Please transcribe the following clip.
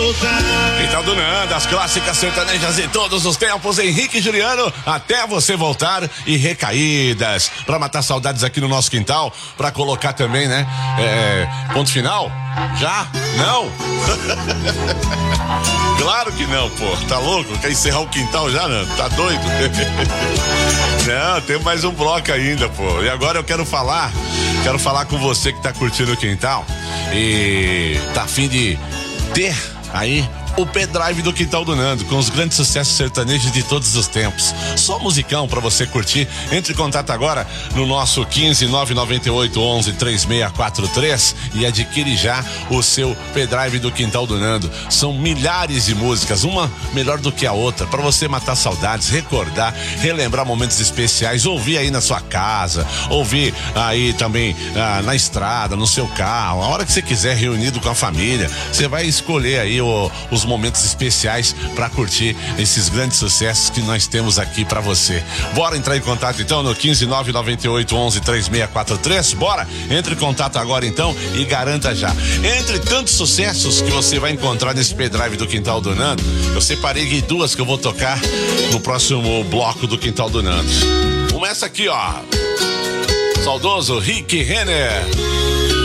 voltar. Quintal do Nando, as clássicas sertanejas de todos os tempos, Henrique e Juliano, até você voltar, e Recaídas, pra matar saudades aqui no nosso quintal, pra colocar também, né? Ponto final? Já? Não? Claro que não, pô. Tá louco? Quer encerrar o quintal já, não? Tá doido? Não, tem mais um bloco ainda, pô. E agora eu quero falar com você que tá curtindo o quintal e tá a fim de ter aí o pendrive do Quintal do Nando, com os grandes sucessos sertanejos de todos os tempos. Só musicão pra você curtir. Entre em contato agora no nosso 15998113643 e adquire já o seu pendrive do Quintal do Nando. São milhares de músicas, uma melhor do que a outra, pra você matar saudades, recordar, relembrar momentos especiais, ouvir aí na sua casa, ouvir aí também na estrada, no seu carro, a hora que você quiser, reunido com a família. Você vai escolher aí os momentos especiais para curtir esses grandes sucessos que nós temos aqui para você. Bora entrar em contato então no 15998113643. Bora, entre em contato agora então e garanta já. Entre tantos sucessos que você vai encontrar nesse pendrive do Quintal do Nando, eu separei aqui duas que eu vou tocar no próximo bloco do Quintal do Nando. Começa aqui, ó. Saudoso Rick Renner.